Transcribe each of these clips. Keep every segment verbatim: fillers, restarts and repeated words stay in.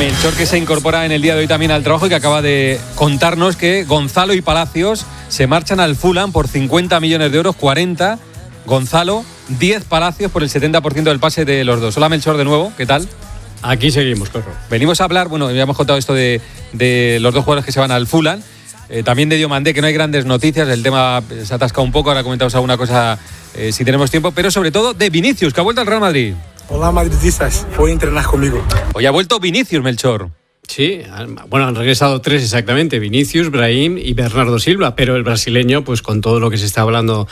Melchor, que se incorpora en el día de hoy también al trabajo y que acaba de contarnos que Gonzalo y Palacios se marchan al Fulham por cincuenta millones de euros, cuarenta Gonzalo, diez Palacios por el setenta por ciento del pase de los dos. Hola Melchor, de nuevo, ¿qué tal? Aquí seguimos, Corro. Venimos a hablar, bueno, ya hemos contado esto de, de los dos jugadores que se van al Fulham, eh, también de Diomandé, que no hay grandes noticias, el tema se ha atascado un poco, ahora comentamos alguna cosa eh, si tenemos tiempo, pero sobre todo de Vinicius, que ha vuelto al Real Madrid. Hola madridistas, voy a entrenar conmigo. Hoy ha vuelto Vinicius, Melchor. Sí, bueno, han regresado tres exactamente, Vinicius, Brahim y Bernardo Silva, pero el brasileño, pues con todo lo que se está hablando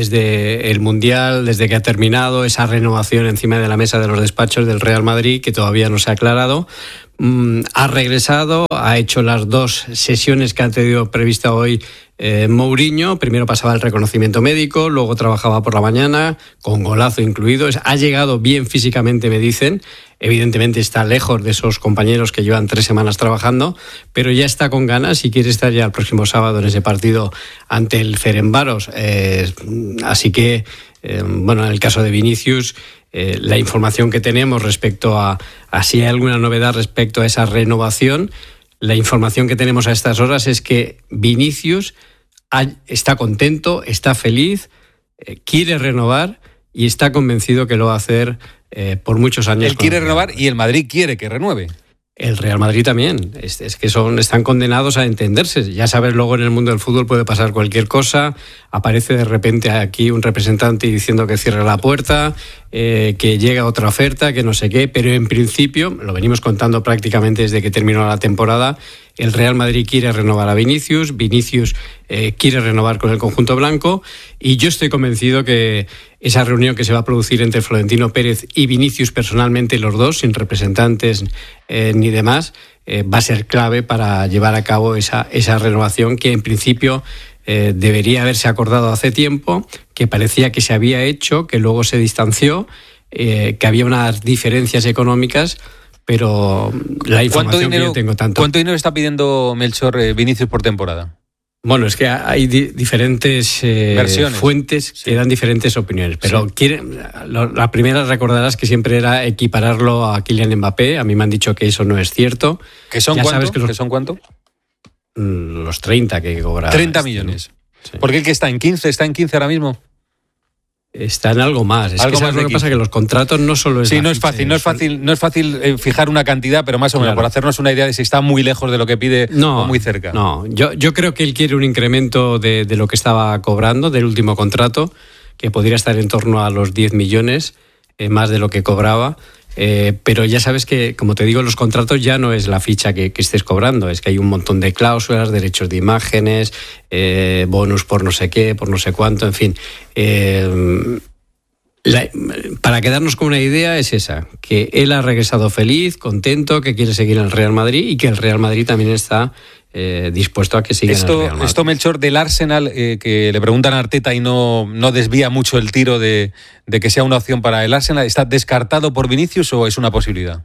desde el Mundial, desde que ha terminado, esa renovación encima de la mesa de los despachos del Real Madrid, que todavía no se ha aclarado, mmm, ha regresado, ha hecho las dos sesiones que ha tenido prevista hoy eh, Mourinho. Primero pasaba el reconocimiento médico, luego trabajaba por la mañana, con golazo incluido. Ha llegado bien físicamente, me dicen. Evidentemente está lejos de esos compañeros que llevan tres semanas trabajando, pero ya está con ganas y quiere estar ya el próximo sábado en ese partido ante el Ferencváros. Eh, así que, eh, bueno, en el caso de Vinicius, eh, la información que tenemos respecto a, a si hay alguna novedad respecto a esa renovación, la información que tenemos a estas horas es que Vinicius ha, está contento, está feliz, eh, quiere renovar y está convencido que lo va a hacer Eh, por muchos años. Él quiere renovar y el Madrid quiere que renueve. El Real Madrid también. Es, es que son, están condenados a entenderse. Ya sabes, luego en el mundo del fútbol puede pasar cualquier cosa. Aparece de repente aquí un representante diciendo que cierre la puerta, eh, que llega otra oferta, que no sé qué. Pero en principio, lo venimos contando prácticamente desde que terminó la temporada, el Real Madrid quiere renovar a Vinicius, Vinicius eh, quiere renovar con el conjunto blanco, y yo estoy convencido que esa reunión que se va a producir entre Florentino Pérez y Vinicius personalmente, los dos, sin representantes eh, ni demás, eh, va a ser clave para llevar a cabo esa, esa renovación que en principio eh, debería haberse acordado hace tiempo, que parecía que se había hecho, que luego se distanció, eh, que había unas diferencias económicas, pero la información dinero, que yo tengo tanto... ¿Cuánto dinero está pidiendo Melchor eh, Vinicius por temporada? Bueno, es que hay di- diferentes eh, versiones, fuentes sí, que dan diferentes opiniones, pero sí. quiere, lo, la primera recordarás que siempre era equipararlo a Kylian Mbappé. A mí me han dicho que eso no es cierto. ¿Que son ya cuánto? Sabes que los, ¿Que son cuánto? Los treinta que cobra. treinta este, millones. Sí. ¿Por qué el que está en quince está en quince ahora mismo? Está en algo más. Es algo que más lo que pasa que los contratos no solo es. Sí, no es fácil, no es fácil, no es fácil eh, fijar una cantidad, pero más o menos, claro, por hacernos una idea de si está muy lejos de lo que pide no, o muy cerca. No, yo, yo creo que él quiere un incremento de, de lo que estaba cobrando del último contrato, que podría estar en torno a los diez millones, eh, más de lo que cobraba. Eh, pero ya sabes que, como te digo, los contratos ya no es la ficha que, que estés cobrando, es que hay un montón de cláusulas, derechos de imágenes, eh, bonus por no sé qué, por no sé cuánto, en fin. Eh, la, para quedarnos con una idea es esa, que él ha regresado feliz, contento, que quiere seguir en el Real Madrid y que el Real Madrid también está eh, dispuesto a que siga esto, en el Real Madrid. Esto, Melchor, del Arsenal, eh, que le preguntan a Arteta y no, no desvía mucho el tiro de, de que sea una opción para el Arsenal, ¿está descartado por Vinicius o es una posibilidad?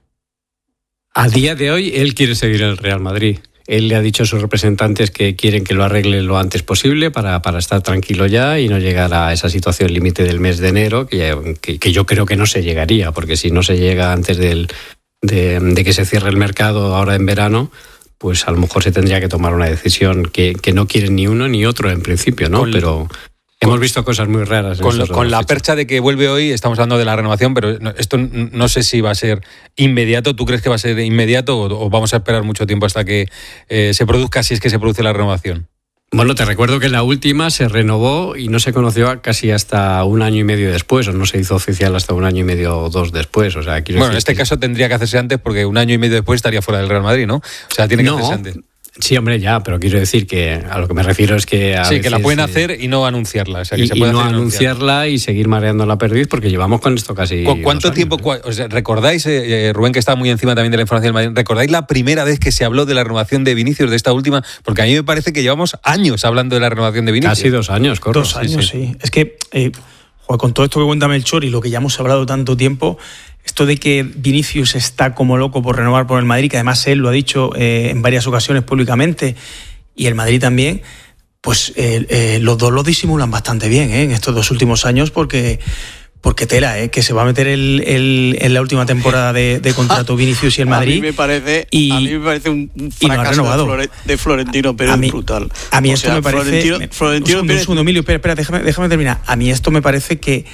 A día de hoy él quiere seguir en el Real Madrid. Él le ha dicho a sus representantes que quieren que lo arregle lo antes posible para, para estar tranquilo ya y no llegar a esa situación límite del mes de enero, que, ya, que, que yo creo que no se llegaría, porque si no se llega antes del, de, de que se cierre el mercado ahora en verano, pues a lo mejor se tendría que tomar una decisión que, que no quieren ni uno ni otro en principio, ¿no? Con, Pero hemos visto cosas muy raras. Con, lo, con la fechas. percha de que vuelve hoy, estamos hablando de la renovación, pero esto no sé si va a ser inmediato. ¿Tú crees que va a ser inmediato o, o vamos a esperar mucho tiempo hasta que eh, se produzca, si es que se produce la renovación? Bueno, te recuerdo que la última se renovó y no se conoció casi hasta un año y medio después, o no se hizo oficial hasta un año y medio o dos después. O sea, quiero bueno, decir en este que... caso tendría que hacerse antes porque un año y medio después estaría fuera del Real Madrid, ¿no? O sea, tiene que no. hacerse antes. Sí, hombre, ya, pero quiero decir que a lo que me refiero es que a sí, veces, que la pueden eh, hacer y no anunciarla. O sea, que y, se puede y no hacer anunciarla y seguir mareando la perdiz, porque llevamos con esto casi. ¿Cu- ¿Cuánto años, tiempo? ¿eh? Cua- o sea, ¿recordáis, eh, Rubén, que está muy encima también de la información del Madrid, ¿recordáis la primera vez que se habló de la renovación de Vinicius, de esta última? Porque a mí me parece que llevamos años hablando de la renovación de Vinicius. Casi dos años, correcto. Dos años, sí. sí. Es que, eh, joder, con todo esto que cuenta Melchor y lo que ya hemos hablado tanto tiempo, esto de que Vinicius está como loco por renovar por el Madrid, que además él lo ha dicho eh, en varias ocasiones públicamente, y el Madrid también, pues eh, eh, los dos lo disimulan bastante bien eh, en estos dos últimos años, porque, Porque tela, ¿eh? Que se va a meter el, el, en la última temporada de, de contrato Vinicius y el Madrid. A mí me parece, y, a mí me parece un, un no fracaso de, Flore, de Florentino Pérez a mí, brutal. A mí o esto sea, me parece... Florentino, me, Florentino un, segundo, Pérez, un segundo, Emilio, espera, espera, déjame, déjame terminar. A mí esto me parece que...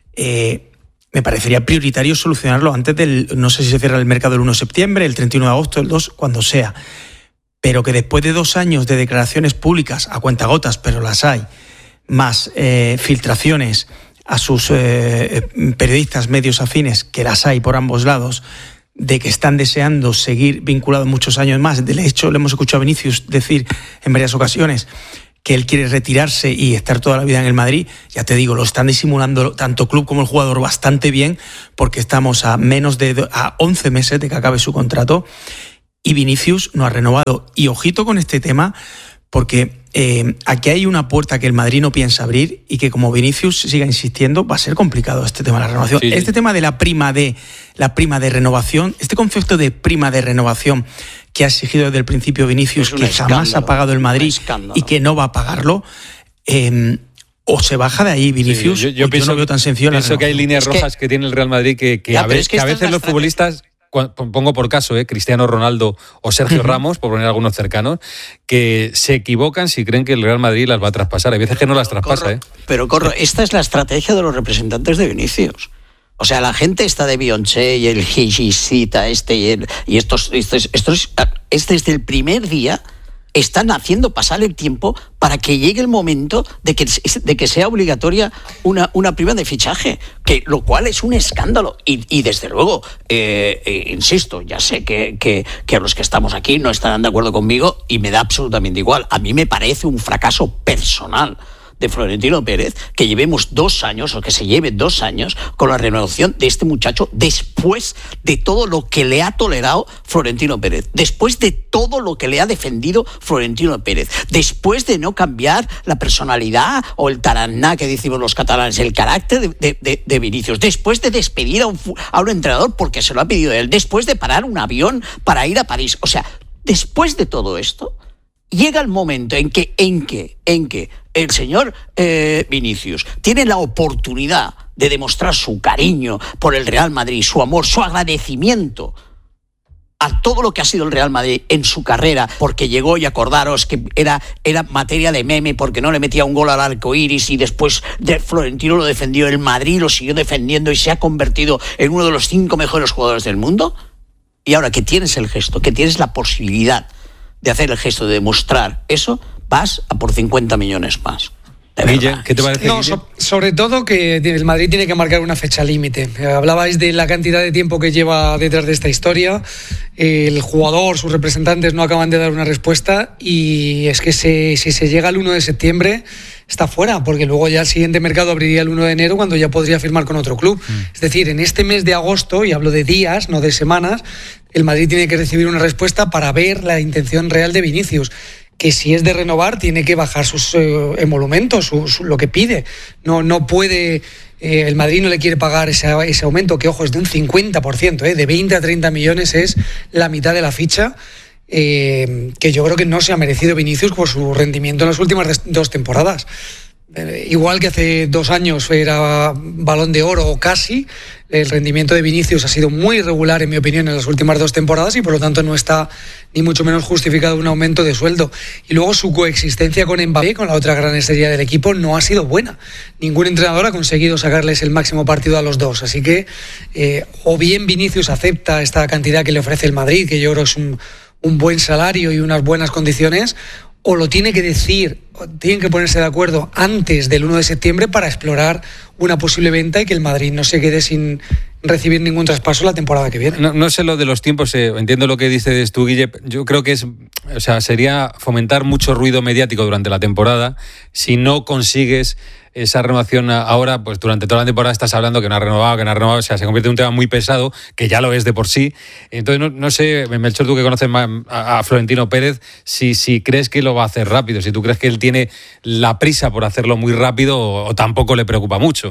Eh, me parecería prioritario solucionarlo antes del... No sé si se cierra el mercado el uno de septiembre, el treinta y uno de agosto, el dos, cuando sea. Pero que después de dos años de declaraciones públicas, a cuentagotas, pero las hay, más eh, filtraciones a sus eh, periodistas, medios afines, que las hay por ambos lados, de que están deseando seguir vinculados muchos años más. De hecho, le hemos escuchado a Vinicius decir en varias ocasiones que él quiere retirarse y estar toda la vida en el Madrid. Ya te digo, lo están disimulando tanto club como el jugador bastante bien, porque estamos a menos de a once meses de que acabe su contrato y Vinicius no ha renovado. Y ojito con este tema, porque eh, aquí hay una puerta que el Madrid no piensa abrir y que, como Vinicius siga insistiendo, va a ser complicado este tema de la renovación. Sí, este sí. tema de la prima de la prima de renovación, este concepto de prima de renovación que ha exigido desde el principio Vinicius, que jamás ha pagado el Madrid y que no va a pagar,lo eh, o se baja de ahí Vinicius. Sí, yo, yo, pienso, yo no veo tan sencillo. Pienso que hay líneas es rojas que, que tiene el Real Madrid que, que, ya, a, ve, es que, que a veces los futbolistas... Pongo por caso, ¿eh? Cristiano Ronaldo o Sergio uh-huh. Ramos, por poner algunos cercanos, que se equivocan si creen que el Real Madrid las va a traspasar. Hay veces que no las traspasa. Corro, ¿eh? Pero, Corro, esta es la estrategia de los representantes de Vinicius. O sea, la gente está de Beyoncé y el Hijicita este y, el, y estos, estos, estos, este desde el primer día están haciendo pasar el tiempo para que llegue el momento de que, de que sea obligatoria una, una prima de fichaje, que lo cual es un escándalo. Y, y desde luego, eh, eh, insisto, ya sé que, que, que los que estamos aquí no estarán de acuerdo conmigo y me da absolutamente igual. A mí me parece un fracaso personal de Florentino Pérez que llevemos dos años o que se lleve dos años con la renovación de este muchacho después de todo lo que le ha tolerado Florentino Pérez, después de todo lo que le ha defendido Florentino Pérez, después de no cambiar la personalidad o el taraná que decimos los catalanes, el carácter de, de, de, de Vinicius, después de despedir a un, a un entrenador porque se lo ha pedido él, después de parar un avión para ir a París. O sea, después de todo esto llega el momento en que, en que, en que el señor eh, Vinicius tiene la oportunidad de demostrar su cariño por el Real Madrid, su amor, su agradecimiento a todo lo que ha sido el Real Madrid en su carrera, porque llegó, y acordaros que era, era materia de meme porque no le metía un gol al arco iris, y después de Florentino lo defendió, el Madrid lo siguió defendiendo y se ha convertido en uno de los cinco mejores jugadores del mundo. Y ahora que tienes el gesto, que tienes la posibilidad de hacer el gesto de demostrar eso, vas a por cincuenta millones más. Guille, ¿qué te parece? No, so, sobre todo que el Madrid tiene que marcar una fecha límite. Hablabais de la cantidad de tiempo que lleva detrás de esta historia. El jugador, sus representantes no acaban de dar una respuesta, y es que se, si se llega al uno de septiembre está fuera, porque luego ya el siguiente mercado abriría el uno de enero, cuando ya podría firmar con otro club. Mm. Es decir, en este mes de agosto, y hablo de días, no de semanas, el Madrid tiene que recibir una respuesta para ver la intención real de Vinicius, que si es de renovar tiene que bajar sus eh, emolumentos, su, su, lo que pide. No, no puede, eh, el Madrid no le quiere pagar ese, ese aumento, que ojo, es de un cincuenta por ciento, eh, de veinte a treinta millones es la mitad de la ficha, eh, que yo creo que no se ha merecido Vinicius por su rendimiento en las últimas dos temporadas. Eh, igual que hace dos años era Balón de Oro o casi, el rendimiento de Vinicius ha sido muy irregular, en mi opinión, en las últimas dos temporadas, y por lo tanto no está ni mucho menos justificado un aumento de sueldo. Y luego su coexistencia con Mbappé, con la otra gran estrella del equipo, no ha sido buena. Ningún entrenador ha conseguido sacarles el máximo partido a los dos. Así que eh, o bien Vinicius acepta esta cantidad que le ofrece el Madrid, que yo creo es un, un buen salario y unas buenas condiciones, o lo tiene que decir, tienen que ponerse de acuerdo antes del uno de septiembre para explorar una posible venta y que el Madrid no se quede sin recibir ningún traspaso la temporada que viene. No, no sé lo de los tiempos, eh, entiendo lo que dices tú, Guille. Yo creo que es, o sea, sería fomentar mucho ruido mediático durante la temporada si no consigues esa renovación ahora. Pues durante toda la temporada estás hablando que no ha renovado, que no ha renovado, o sea, se convierte en un tema muy pesado, que ya lo es de por sí. Entonces, no, no sé, Melchor, tú que conoces más a, a Florentino Pérez, si, si crees que lo va a hacer rápido, si tú crees que él tiene la prisa por hacerlo muy rápido, o, o tampoco le preocupa mucho.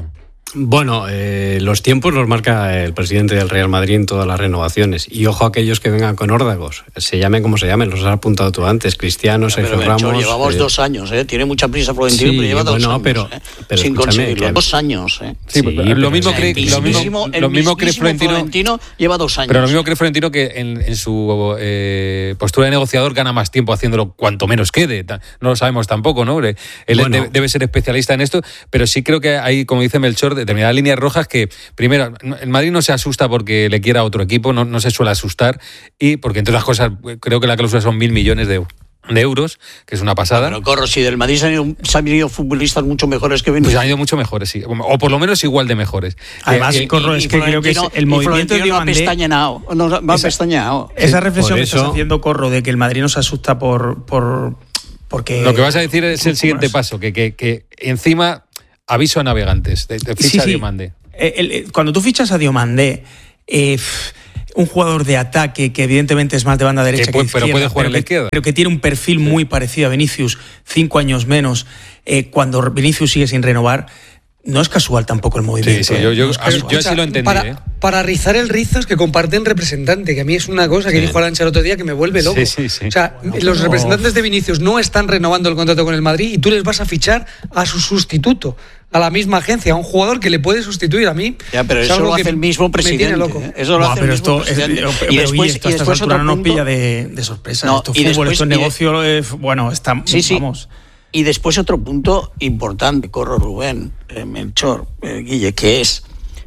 Bueno, eh, los tiempos los marca el presidente del Real Madrid en todas las renovaciones. Y ojo a aquellos que vengan con órdagos, se llamen como se llamen, los has apuntado tú antes, Cristiano, Sergio Ramos. Llevamos eh, dos años, ¿eh? Tiene mucha prisa Florentino, sí, pero lleva bueno, dos años. Pero, ¿eh? pero Sin conseguirlo, que... dos años. ¿eh? Sí, sí, lo mismo cree lo mismo, lo mismo cree Florentino, Florentino lleva dos años. Pero lo mismo cree Florentino que en, en su eh, postura de negociador gana más tiempo haciéndolo cuanto menos quede. No lo sabemos tampoco, ¿no? Él bueno. debe, debe ser especialista en esto, pero sí creo que hay, como dice Melchor, determinadas líneas rojas que, primero, el Madrid no se asusta porque le quiera a otro equipo, no, no se suele asustar, y porque entre otras cosas creo que la cláusula son mil millones de, de euros, que es una pasada. Pero corro, si del Madrid se han ido, se han ido futbolistas mucho mejores que Vinicius. Pues han ido mucho mejores, sí, o por lo menos igual de mejores. Además, eh, corro, y, es y que creo que es el movimiento de Diomandé... No ha pestañeado, no, no ha pestañeado. Esa reflexión que estás haciendo, corro, de que el Madrid no se asusta por... por porque lo que vas a decir es el siguiente paso, que, que, que encima aviso a navegantes, de, de ficha sí, sí. a Diomandé. El, el, cuando tú fichas a Diomandé, eh, un jugador de ataque que evidentemente es más de banda derecha que, puede, que izquierda, pero puede jugar pero en la que, izquierda, pero que tiene un perfil muy parecido a Vinicius, cinco años menos, eh, cuando Vinicius sigue sin renovar, no es casual tampoco el movimiento. Sí, sí, yo, yo, no es yo, yo así lo entendí. Para, ¿eh? para rizar el rizo es que comparten representante, que a mí es una cosa que sí. dijo Arancha el otro día que me vuelve loco. Sí, sí, sí. O sea, bueno, los pero... representantes de Vinicius no están renovando el contrato con el Madrid y tú les vas a fichar a su sustituto, a la misma agencia, a un jugador que le puede sustituir a mí. Ya, pero eso lo hace el mismo presidente. Loco. ¿eh? Eso lo no, hace pero el mismo esto presidente. Es, pero, y después, esto y después otro no nos punto, pilla de, de sorpresa. No, esto es y fútbol, después, esto es negocio, de... es, bueno, está, sí, sí. vamos... Y después otro punto importante, corro Rubén, eh, Melchor, eh, Guille, que es,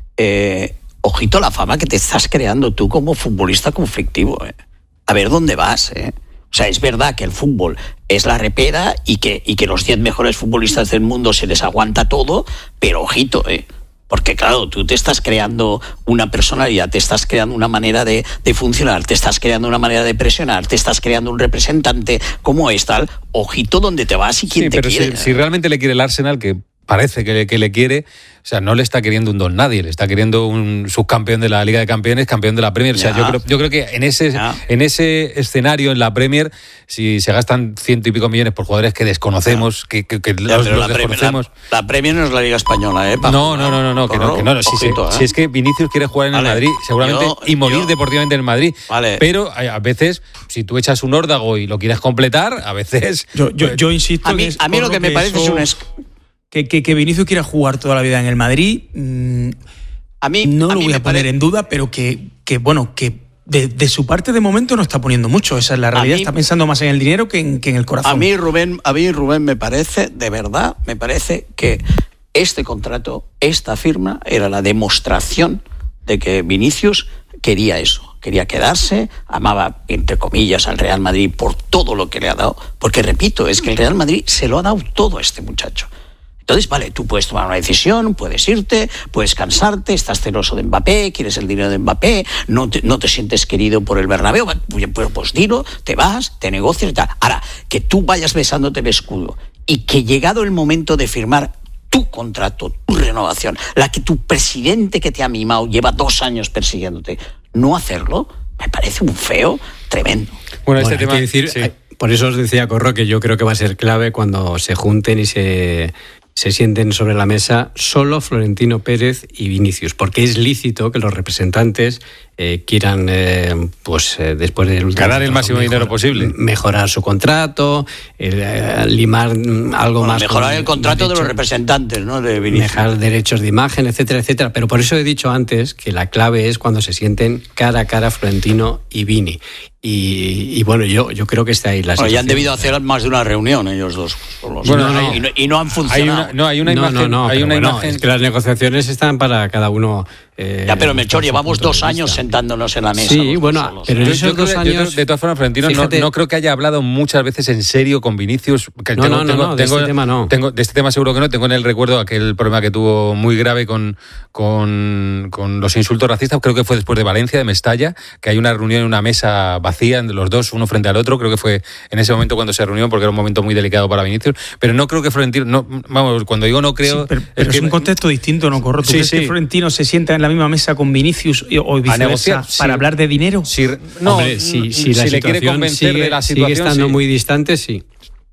eh, ojito la fama que te estás creando tú como futbolista conflictivo. Eh. A ver dónde vas. Eh. O sea, es verdad que el fútbol es la repera y que, y que los diez mejores futbolistas del mundo se les aguanta todo, pero ojito, eh. Porque claro, tú te estás creando una personalidad, te estás creando una manera de, de funcionar, te estás creando una manera de presionar, te estás creando un representante como es tal, ojito donde te vas y quién sí, te pero quiere. Si, si realmente le quiere el Arsenal, que parece que le, que le quiere, o sea, no le está queriendo un don nadie, le está queriendo un subcampeón de la Liga de Campeones, campeón de la Premier. Ya. O sea, yo creo, yo creo que en ese, en ese escenario, en la Premier, si se gastan ciento y pico millones por jugadores que desconocemos, ya. que, que, que ya, los, los la desconocemos... Premier, la, la Premier no es la Liga Española, ¿eh? No, no, no, no, no, que no, que no, no. Si, Ojito, si, ¿eh? si es que Vinicius quiere jugar en vale. el Madrid, seguramente, yo, y morir yo, deportivamente en el Madrid. Vale. Pero a veces, si tú echas un órdago y lo quieres completar, a veces... Yo, yo, yo insisto... A mí, que es, a mí lo que me parece eso... es un... Que, que, que Vinicius quiera jugar toda la vida en el Madrid, mmm, a mí, no a lo mí voy a poner pare... en duda, pero que, que bueno, que de, de su parte de momento no está poniendo mucho. Esa es la realidad, mí, está pensando más en el dinero que en, que en el corazón. A mí, Rubén, a mí, Rubén, me parece, de verdad, me parece que este contrato, esta firma, era la demostración de que Vinicius quería eso. Quería quedarse, amaba, entre comillas, al Real Madrid por todo lo que le ha dado. Porque, repito, es que el Real Madrid se lo ha dado todo a este muchacho. Entonces, vale, tú puedes tomar una decisión, puedes irte, puedes cansarte, estás celoso de Mbappé, quieres el dinero de Mbappé, no te, no te sientes querido por el Bernabéu, pues, pues dilo, te vas, te negocias y tal. Ahora, que tú vayas besándote el escudo y que llegado el momento de firmar tu contrato, tu renovación, la que tu presidente que te ha mimado lleva dos años persiguiéndote, no hacerlo, me parece un feo tremendo. Bueno, este bueno, tema, hay que decir, sí. Por eso os decía, Corro, que yo creo que va a ser clave cuando se junten y se, se sienten sobre la mesa solo Florentino Pérez y Vinicius, porque es lícito que los representantes eh, quieran, eh, pues eh, después del ganar el máximo mejor, dinero posible, mejorar su contrato, eh, limar algo bueno, más, mejorar el contrato derecho, de los representantes, ¿no? De Vinicius. Mejorar derechos de imagen, etcétera, etcétera. Pero por eso he dicho antes que la clave es cuando se sienten cara a cara Florentino y Vini. Y, y bueno, yo, yo creo que está ahí la bueno, ya han debido hacer más de una reunión ellos dos. Los bueno, no, y, no, y no han funcionado. Hay una, no, hay una imagen. No, no, no, hay una bueno, imagen. Es que las negociaciones están para cada uno. Eh, ya, pero Melchor, llevamos dos años sentándonos en la mesa. Sí, bueno, solos, pero en yo, esos yo dos creo, años. Yo, de todas formas, Florentino no, no creo que haya hablado muchas veces en serio con Vinicius. Que no, tengo, no, no, tengo, no, de tengo, este tema no. Tengo, de este tema seguro que no. Tengo en el recuerdo aquel problema que tuvo muy grave con, con, con los insultos racistas. Creo que fue después de Valencia, de Mestalla, que hay una reunión en una mesa vacía de los dos, uno frente al otro. Creo que fue en ese momento cuando se reunió, porque era un momento muy delicado para Vinicius. Pero no creo que Florentino. No, vamos, cuando digo no creo. Sí, pero, pero es, es que, un contexto distinto, ¿no, Corro? ¿Tú sí, crees sí. que Florentino se sienta en la misma mesa con Vinicius o viceversa negociar, para sí. hablar de dinero? Sí, no, hombre, si, si, la si le quiere convencer sigue, de la situación. Sigue estando sí. muy distante, sí.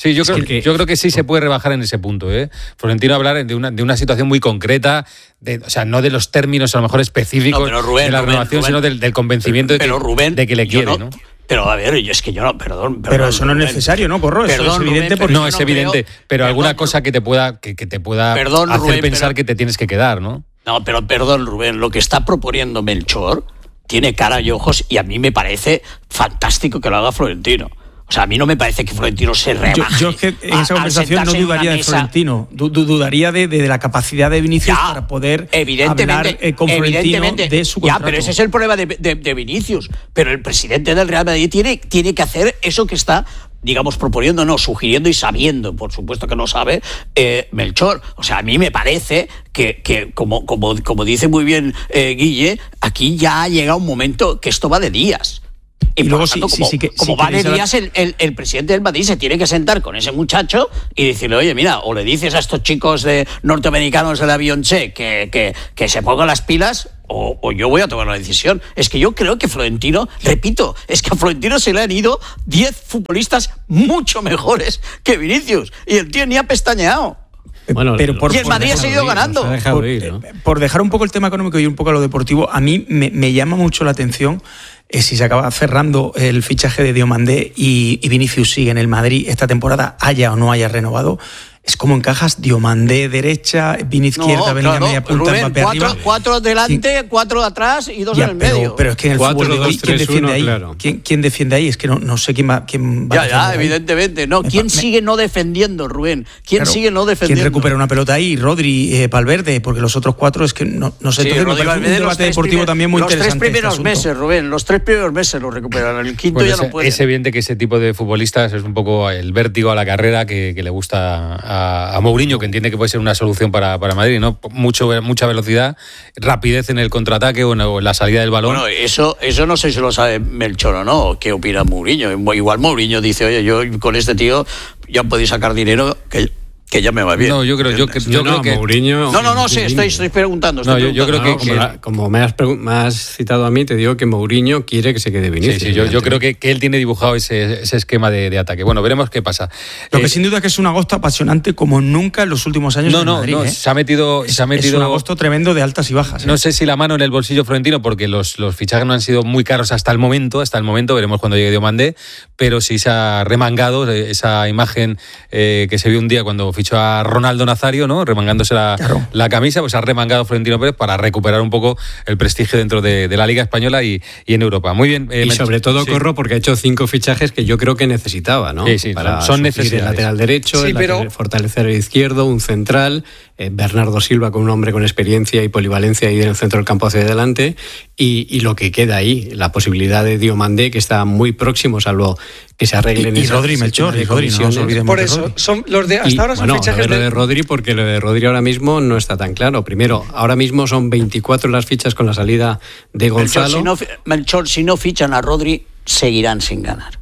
Sí, yo, Es creo, que- yo creo que sí se puede rebajar en ese punto. ¿eh? Florentino hablar de una, de una situación muy concreta, de, o sea, no de los términos a lo mejor específicos No, pero Rubén, de la Rubén, renovación, Rubén. sino del, del convencimiento de que, Pero Rubén, de que le yo quiere. no- ¿no? Pero a ver, yo es que yo no, perdón. Pero perdón, eso no es Rubén. necesario, ¿no, Corro? Eso Perdón, es evidente Rubén, porque... pero No, yo es no evidente, creo- pero alguna perdón, cosa que te pueda, que, que te pueda Perdón, hacer Rubén, pensar pero- que te tienes que quedar, ¿no? No, pero perdón, Rubén, lo que está proponiendo Melchor tiene cara y ojos y a mí me parece fantástico que lo haga Florentino. O sea, a mí no me parece que Florentino se Yo, rebaje. yo es que en a- esa al conversación no sentarse en una dudaría de mesa. Florentino, du- du- dudaría de, de la capacidad de Vinicius Ya, para poder evidentemente, hablar eh, con Florentino evidentemente. de su Ya, contrato. pero ese es el problema de, de- de Vinicius. Pero el presidente del Real Madrid tiene, tiene que hacer eso que está, digamos, proponiendo, no, sugiriendo y sabiendo, por supuesto que no sabe, eh, Melchor. O sea, a mí me parece que, que como, como, como dice muy bien eh, Guille, aquí ya ha llegado un momento que esto va de días. Y, Y luego por lo tanto, sí- sí, como, sí que- como sí va de queréis hablar- días, el, el- el presidente del Madrid se tiene que sentar con ese muchacho y decirle, oye, mira, o le dices a estos chicos de norteamericanos del avión Che que, que, que se pongan las pilas, o, o yo voy a tomar la decisión. Es que yo creo que Florentino, repito, es que a Florentino se le han ido diez futbolistas mucho mejores que Vinicius. Y el tío ni ha pestañeado. Bueno, pero por- Y el por Madrid ha dejado seguido ir, ganando. nos ha dejado por, ir, ¿no? eh, por dejar un poco el tema económico y un poco a lo deportivo, a mí me, me llama mucho la atención eh, si se acaba cerrando el fichaje de Diomandé y, y Vinicius sigue en el Madrid esta temporada, haya o no haya renovado. Es como encajas Diomandé derecha, Vini izquierda, No, Bellingham claro, media punta, Rubén, Mbappé cuatro, arriba. cuatro delante, cuatro atrás y dos Ya, en el pero, medio. pero es que en el Cuatro, fútbol de dos, hoy, ¿quién tres, defiende uno, ahí? claro. ¿Quién, quién defiende ahí? Es que no, no sé quién va, quién va a Ya, ya, defender ahí. evidentemente. No, Me ¿quién pa- me- sigue no defendiendo, Rubén? ¿Quién Claro, sigue no defendiendo? ¿Quién recupera una pelota ahí? Rodri, eh, Valverde, porque los otros cuatro es que no, no sé. Sí, Entonces me Rodri parece Valverde, un los debate tres deportivo primer- también muy los interesante. Los tres primeros este asunto. meses, Rubén, los tres primeros meses lo recuperan. El quinto Pues ya es, no puede. es evidente que ese tipo de futbolistas es un poco el vértigo a la carrera que, que le gusta a, a Mourinho, que entiende que puede ser una solución para, para Madrid, ¿no? Mucho, mucha velocidad, rapidez en el contraataque o en, o en la salida del balón. Bueno, eso, eso no sé si lo sabe Melchor o no. ¿Qué opina Mourinho? Igual Mourinho dice, oye, yo con este tío ya podéis sacar dinero que, que ya me va bien. no, yo creo, yo, ¿Entiendes? yo No, creo que Mourinho- No, no, no sé, estoy, estoy preguntando. No, estoy yo- yo creo preguntando. que- como, la- como me, has pregun- me has citado a mí, te digo que Mourinho quiere que se quede Sí, Vinicius. sí, yo, yo evidentemente. creo que, que él tiene dibujado ese, ese esquema de, de ataque. Bueno, veremos qué pasa. Lo Eh, que sin duda que es un agosto apasionante como nunca en los últimos años no, en no, Madrid. no, ¿eh? se ha metido, Es, se ha es metido un agosto tremendo de altas y bajas. ¿eh? No sé si la mano en el bolsillo Florentino, porque los, los fichajes no han sido muy caros hasta el momento, hasta el momento, veremos cuando llegue Diomandé, pero sí se ha remangado esa imagen eh, que se vio un día cuando fichó a Ronaldo Nazario, ¿no? Remangándose la, Claro. la camisa, pues ha remangado Florentino Pérez para recuperar un poco el prestigio dentro de, de la Liga Española y, y en Europa. Muy bien. eh, Y me- sobre todo sí. Corro porque ha hecho cinco fichajes que yo creo que necesitaba, ¿no? Sí, sí, para son- son suplir necesidades. el lateral derecho, Sí, el pero- lateral- fortalecer el izquierdo, un central, eh, Bernardo Silva con un hombre con experiencia y polivalencia ahí en el centro del campo hacia adelante y, y lo que queda ahí, la posibilidad de Diomandé que está muy próximo, salvo que se arreglen Y, y esas- Rodri ese Melchor, tema de y Rodri, no nos comisiones. olvidemos Por de eso, Rodri. son los de hasta Y, ahora son bueno, fichajes a ver lo de- de Rodri, porque lo de Rodri ahora mismo no está tan claro. Primero, ahora mismo son veinticuatro las fichas con la salida de Melchor, Gonzalo. si no, fi- Melchor, si no fichan a Rodri, seguirán sin ganar.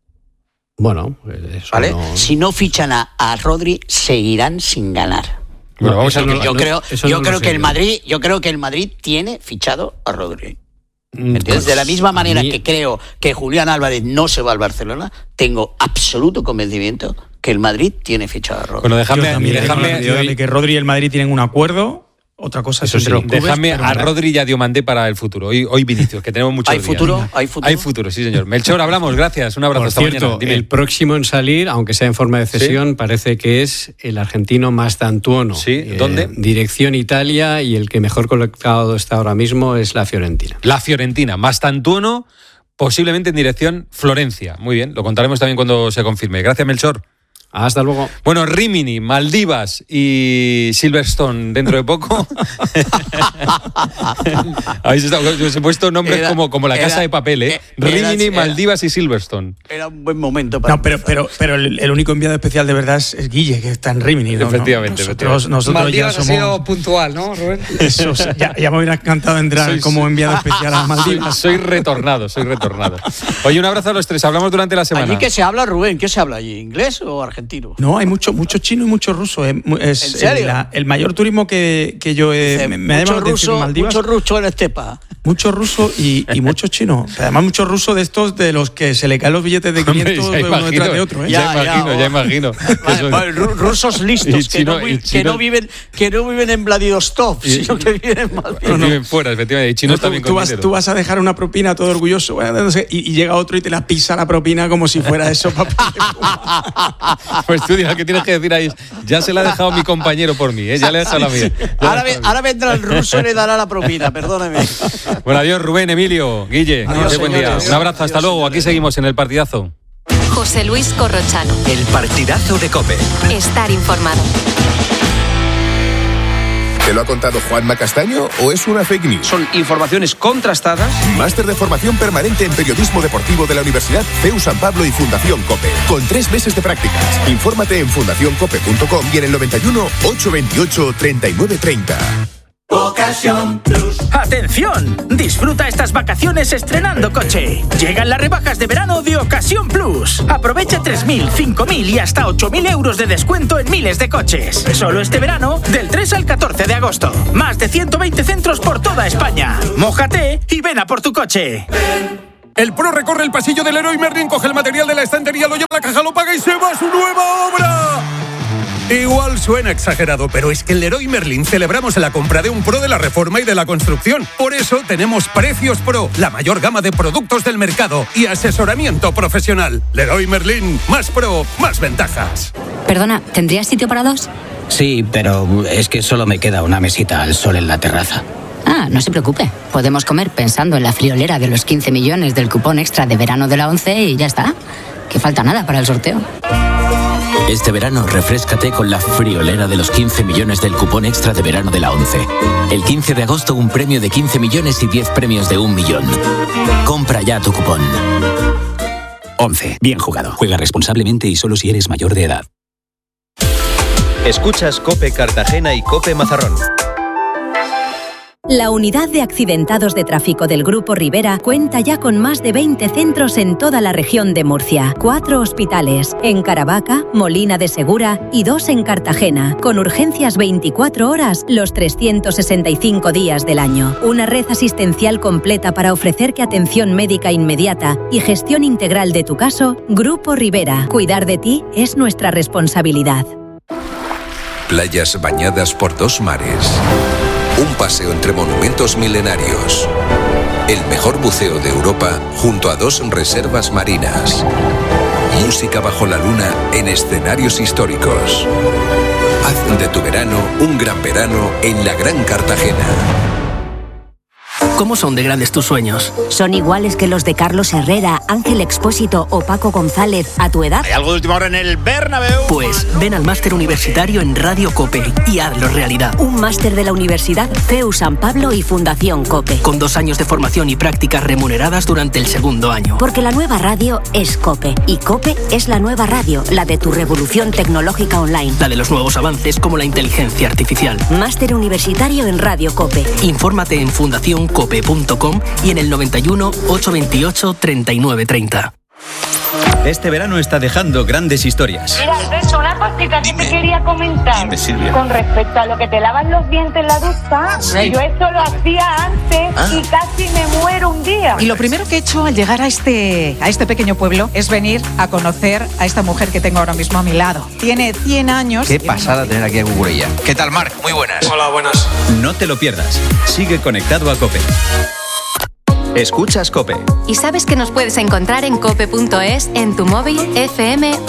Bueno, eso ¿Vale? no- Si no fichan a, a Rodri, seguirán sin ganar. Bueno, vamos eso a no- yo no- creo, eso yo no lo creo sé que el yo. Madrid, yo creo que el Madrid tiene fichado a Rodri. Mm, ¿Entiendes? De la misma a manera mí- que creo que Julián Álvarez no se va al Barcelona, tengo absoluto convencimiento que el Madrid tiene fichado a Rodri. Bueno, Yo déjame, también tengo la déjame, idea de que Rodri y el Madrid tienen un acuerdo. Otra cosa es Eso entre sí, los clubes, Déjame pero a mira, Rodri y a Diomandé para el futuro. Hoy, hoy Vinicius, que tenemos muchos ¿Hay días. futuro? ¿Hay futuro? Hay futuro, sí, señor. Melchor, hablamos. Gracias. Un abrazo. Por Hasta cierto, mañana. Dime. el próximo en salir, aunque sea en forma de cesión, parece que es el argentino Mastantuono. Sí, Eh, ¿dónde? Dirección Italia, y el que mejor colocado está ahora mismo es la Fiorentina. La Fiorentina. Mastantuono, posiblemente en dirección Florencia. Muy bien, lo contaremos también cuando se confirme. Gracias, Melchor. Hasta luego. Bueno, Rimini, Maldivas y Silverstone dentro de poco. Habéis estado, os he puesto nombres Era- como, como la casa era- de papel, ¿eh? eh, era- Rimini, era- Maldivas y Silverstone. Era un buen momento para No, pero, empezar. pero, pero el, el único enviado especial de verdad es, es Guille, que está en Rimini. ¿no? Efectivamente, Nosotros, efectivamente. nosotros ya Maldivas ha somos... sido puntual, ¿no, Rubén? Eso, o sea, ya, ya me hubiera encantado entrar Soy- como enviado especial a Soy, Maldivas. soy retornado, soy retornado. Oye, un abrazo a los tres. Hablamos durante la semana. ¿Allí qué se habla, Rubén? ¿Qué se habla allí? ¿Inglés o argentino? No, hay mucho, mucho chino y mucho ruso. Es, es ¿En serio? El, la- el mayor turismo que, que yo he, Dice, me, me ha mucho llamado la atención ruso, en Maldivas. mucho ruso en Estepa. Mucho ruso y, y mucho chino. Además, muchos rusos de estos de los que se le caen los billetes de quinientos Hombre, uno imagino, detrás de otro. ¿eh? Ya, ya imagino, ya, ya imagino. Vale, vale, rusos listos, que, chino, no, vi, que, no viven, que no viven en Vladivostok, y, sino que viven en Madrid. No, no. Viven fuera, efectivamente. Y chinos no, también tú, tú, vas, tú vas a dejar una propina todo orgulloso, no sé, y, y llega otro y te la pisa la propina como si fuera eso, papá. Pues tú dirás que tienes que decir ahí, ya se la ha dejado mi compañero por mí, ¿eh? Ya le he dejado la mía. Ahora, ve, ahora vendrá el ruso y le dará la propina, perdóneme. Bueno, adiós Rubén, Emilio, Guille, adiós, buen día. Un abrazo, hasta adiós, luego. Señores. Aquí seguimos en el partidazo. José Luis Corrochano. El partidazo de COPE. Estar informado. ¿Te lo ha contado Juanma Castaño o es una fake news? Son informaciones contrastadas. Máster de formación permanente en periodismo deportivo de la Universidad C E U San Pablo y Fundación COPE. Con tres meses de prácticas. Infórmate en fundación cope punto com y en el noventa y uno, ochocientos veintiocho, treinta y nueve treinta. Ocasión Plus. ¡Atención! Disfruta estas vacaciones estrenando coche. Llegan las rebajas de verano de Ocasión Plus. Aprovecha tres mil, cinco mil y hasta ocho mil euros de descuento en miles de coches. Solo este verano, del tres al catorce de agosto. Más de ciento veinte centros por toda España. Mójate y ven a por tu coche. El Pro recorre el pasillo del Leroy Merlin, coge el material de la estantería, lo lleva a la caja, lo paga y se va a su nueva obra. Igual suena exagerado, pero es que en Leroy Merlin celebramos la compra de un Pro de la reforma y de la construcción. Por eso tenemos Precios Pro, la mayor gama de productos del mercado y asesoramiento profesional. Leroy Merlin, más Pro, más ventajas. Perdona, ¿tendrías sitio para dos? Sí, pero es que solo me queda una mesita al sol en la terraza. Ah, no se preocupe. Podemos comer pensando en la friolera de los quince millones del cupón extra de verano de la ONCE y ya está. Que falta nada para el sorteo. Este verano refréscate con la friolera de los quince millones del cupón extra de verano de la ONCE. El quince de agosto un premio de quince millones y diez premios de un millón. Compra ya tu cupón. ONCE. Bien jugado. Juega responsablemente y solo si eres mayor de edad. Escuchas COPE Cartagena y COPE Mazarrón. La Unidad de Accidentados de Tráfico del Grupo Rivera cuenta ya con más de veinte centros en toda la región de Murcia. Cuatro hospitales, en Caravaca, Molina de Segura y dos en Cartagena, con urgencias veinticuatro horas los trescientos sesenta y cinco días del año. Una red asistencial completa para ofrecerte atención médica inmediata y gestión integral de tu caso. Grupo Rivera. Cuidar de ti es nuestra responsabilidad. Playas bañadas por dos mares. Un paseo entre monumentos milenarios. El mejor buceo de Europa junto a dos reservas marinas. Música bajo la luna en escenarios históricos. Haz de tu verano un gran verano en la Gran Cartagena. ¿Cómo son de grandes tus sueños? ¿Son iguales que los de Carlos Herrera, Ángel Expósito o Paco González a tu edad? ¿Hay algo de última hora en el Bernabéu? Pues ven al máster universitario en Radio COPE y hazlo realidad. Un máster de la Universidad C E U San Pablo y Fundación COPE. Con dos años de formación y prácticas remuneradas durante el segundo año. Porque la nueva radio es COPE. Y COPE es la nueva radio, la de tu revolución tecnológica online. La de los nuevos avances como la inteligencia artificial. Máster universitario en Radio COPE. Infórmate en fundación cope punto com y en el noventa y uno, ochocientos veintiocho, treinta y nueve treinta. Este verano está dejando grandes historias. Mira, Alberto, una cosita que te quería comentar. Dime, Silvia. Con respecto a lo que te lavan los dientes en la ducha, sí. Yo esto lo hacía antes ah. y casi me muero un día. Y lo primero que he hecho al llegar a este, a este pequeño pueblo es venir a conocer a esta mujer que tengo ahora mismo a mi lado. Tiene cien años. Qué pasada tener aquí a Cucurella. ¿Qué tal, Marc? Muy buenas. Hola, buenas. No te lo pierdas. Sigue conectado a COPE. Escuchas COPE. ¿Y sabes que nos puedes encontrar en cope punto es, en tu móvil, F M